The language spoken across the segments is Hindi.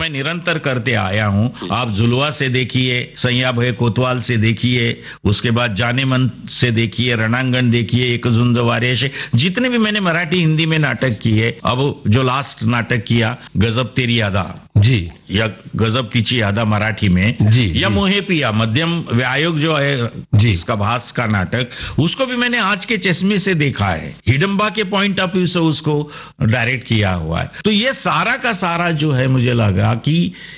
मैं निरंतर करते आया हूं। आप जुलवा से देखिए, सैया भय कोतवाल से देखिए, उसके बाद जाने मन से देखिए, रणांगण देखिए, एक झुंज वारे से, जितने भी मैंने मराठी हिंदी में नाटक किए, अब जो लास्ट नाटक किया गजब तेरी यादा जी, या गजब तिची यादा मराठी में जी, या जी। मोहे पिया मध्यम व्यायोग जो है जी। इसका भास का नाटक, उसको भी मैंने आज के चश्मे से देखा है, हिडम्बा के पॉइंट ऑफ व्यू से उसको डायरेक्ट किया हुआ है। तो ये सारा का सारा जो है, मुझे लगा कि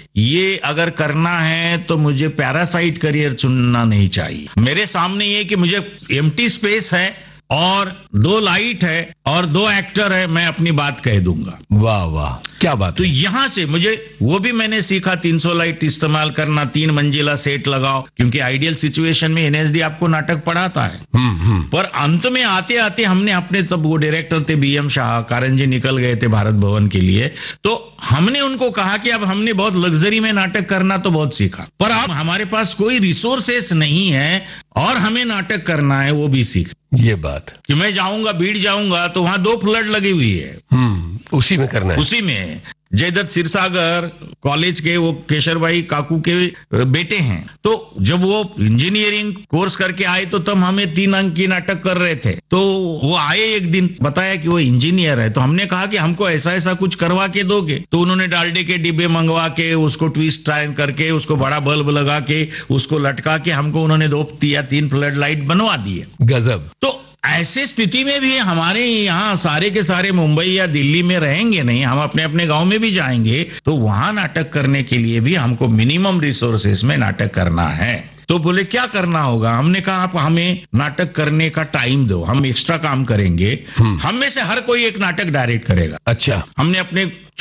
ये अगर करना है तो मुझे पैरासाइट करियर चुनना नहीं चाहिए। मेरे सामने ये कि मुझे एम्प्टी स्पेस है और 2 लाइट है और 2 एक्टर है, मैं अपनी बात कह दूंगा। वाह वाह, क्या बात तो है। यहां से मुझे वो भी मैंने सीखा, 300 लाइट इस्तेमाल करना, 3 मंजिला सेट लगाओ, क्योंकि आइडियल सिचुएशन में एनएसडी आपको नाटक पढ़ाता है। पर अंत में आते आते हमने अपने, तब वो डायरेक्टर थे बीएम शाह, कारण जी निकल गए थे भारत भवन के लिए, तो हमने उनको कहा कि अब हमने बहुत लग्जरी में नाटक करना तो बहुत सीखा, पर अब हमारे पास कोई रिसोर्सेस नहीं है और हमें नाटक करना है, वो भी सीख। ये बात कि मैं जाऊंगा, भीड़ जाऊंगा तो वहां 2 फ्लड लगी हुई है, उसी में करना है। उसी में जयदत्त सिरसागर कॉलेज के वो केशर भाई काकू के बेटे हैं, तो जब वो इंजीनियरिंग कोर्स करके आए तो तब हमें 3 अंक की नाटक कर रहे थे, तो वो आए एक दिन, बताया कि वो इंजीनियर है, तो हमने कहा कि हमको ऐसा ऐसा कुछ करवा के दोगे, तो उन्होंने डालडे के डिब्बे मंगवा के उसको ट्विस्ट टाइन करके उसको बड़ा बल्ब लगा के उसको लटका के हमको उन्होंने 2 या 3 फ्लड लाइट बनवा दिए। गजब। तो ऐसे स्थिति में भी हमारे यहाँ सारे के सारे मुंबई या दिल्ली में रहेंगे नहीं, हम अपने अपने गांव में भी जाएंगे, तो वहां नाटक करने के लिए भी हमको मिनिमम रिसोर्सेस में नाटक करना है। तो बोले क्या करना होगा, हमने कहा आप हमें नाटक करने का टाइम दो, हम एक्स्ट्रा काम करेंगे, हम में से हर कोई एक नाटक डायरेक्ट करेगा। अच्छा। हमने अपने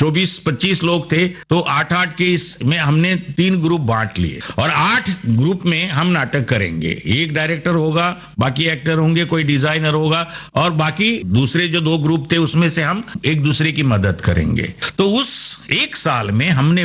24-25 लोग थे, तो 8-8 के इसमें हमने 3 ग्रुप बांट लिए और 8 ग्रुप में हम नाटक करेंगे। एक डायरेक्टर होगा, बाकी एक्टर होंगे, कोई डिजाइनर होगा और बाकी दूसरे जो 2 ग्रुप थे उसमें से हम एक दूसरे की मदद करेंगे। तो उस 1 साल में हमने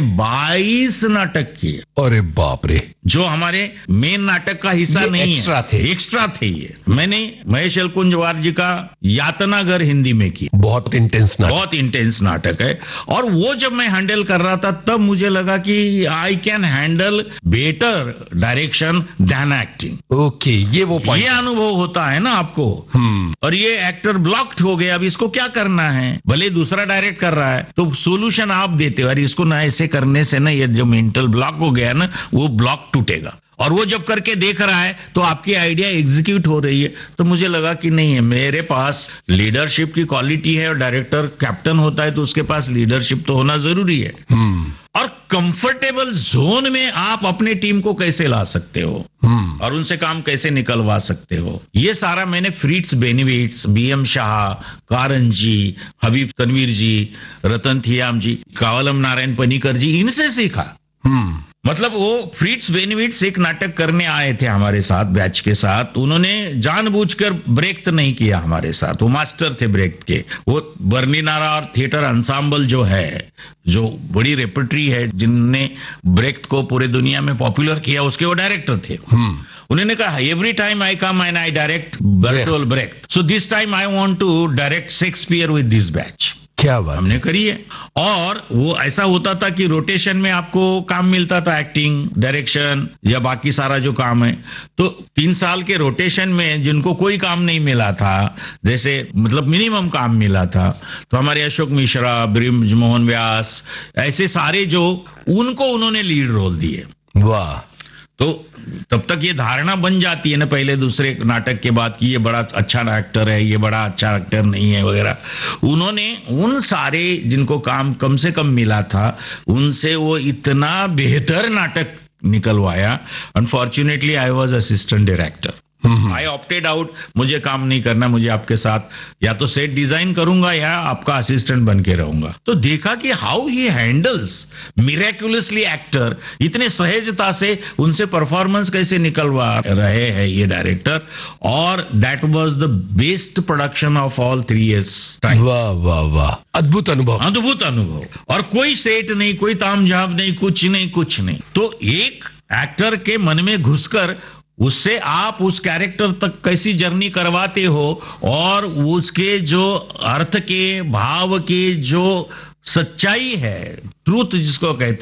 22 नाटक किए। अरे बाप रे। जो हमारे मेन नाटक का हिस्सा नहीं एक्स्ट्रा है, थे। एक्स्ट्रा थे ये। मैंने महेश एलकुंजवार जी का यातना घर हिंदी में की, बहुत इंटेंस नाटक। बहुत इंटेंस नाटक है, और वो जब मैं हैंडल कर रहा था तब मुझे लगा कि I can handle better direction then acting. Okay, ये वो ये पॉइंट। अनुभव होता है ना आपको। और ये एक्टर ब्लॉक्ड हो गया, अब इसको क्या करना है, भले दूसरा डायरेक्ट कर रहा है, तो सोल्यूशन आप देते हो, अरे इसको ना ऐसे करने से ना ये जो मेंटल ब्लॉक हो गया ना, वो ब्लॉक टूटेगा। और वो जब करके देख रहा है तो आपकी आइडिया एग्जीक्यूट हो रही है, तो मुझे लगा कि नहीं है, मेरे पास लीडरशिप की क्वालिटी है, और डायरेक्टर कैप्टन होता है तो उसके पास लीडरशिप तो होना जरूरी है। और कंफर्टेबल जोन में आप अपने टीम को कैसे ला सकते हो और उनसे काम कैसे निकलवा सकते हो, ये सारा मैंने फ्रिट्स बेनिविट्स, बीएम शाह, कारण जी, हबीब तनवीर जी, रतन थियाम जी, कावलम नारायण पनीकर जी, इनसे सीखा। मतलब वो फ्रिट्स बेनिविट्स एक नाटक करने आए थे हमारे साथ, बैच के साथ, उन्होंने जानबूझकर ब्रेक तो नहीं किया हमारे साथ, वो मास्टर थे ब्रेक के। वो बर्निनारा और थिएटर अंसाम्बल जो है, जो बड़ी रेपर्टरी है, जिनने ब्रेक को पूरे दुनिया में पॉपुलर किया, उसके वो डायरेक्टर थे। उन्होंने कहा every time I come and I direct Bertolt Brecht, so this time I want to direct Shakespeare with this batch. क्या बात। हमने करी है। और वो ऐसा होता था कि रोटेशन में आपको काम मिलता था, एक्टिंग, डायरेक्शन या बाकी सारा जो काम है, तो 3 साल के रोटेशन में जिनको कोई काम नहीं मिला था, जैसे मतलब मिनिमम काम मिला था, तो हमारे अशोक मिश्रा, ब्रिज मोहन व्यास, ऐसे सारे जो, उनको उन्होंने लीड रोल दिए। वाह। तो तब तक ये धारणा बन जाती है ना पहले दूसरे नाटक के बाद कि ये बड़ा अच्छा एक्टर है, ये बड़ा अच्छा एक्टर नहीं है वगैरह। उन्होंने उन सारे जिनको काम कम से कम मिला था, उनसे वो इतना बेहतर नाटक निकलवाया। Unfortunately I was assistant director, I opted out, मुझे काम नहीं करना, मुझे आपके साथ या तो सेट डिजाइन करूंगा या आपका असिस्टेंट बन के रहूंगा। तो देखा कि how he handles miraculously actor, इतने सहजता से उनसे परफॉर्मेंस कैसे निकलवा रहे हैं ये डायरेक्टर, और that was the best production of all 3 years time. वाह वाह वाह, अद्भुत अनुभव। अद्भुत अनुभव, और कोई सेट नहीं, कोई तामझाम नहीं, कुछ नहीं, कुछ नहीं। तो एक एक्टर के मन में घुसकर उससे आप उस कैरेक्टर तक कैसी जर्नी करवाते हो, और उसके जो अर्थ के, भाव के जो सच्चाई है, ट्रूथ जिसको कहते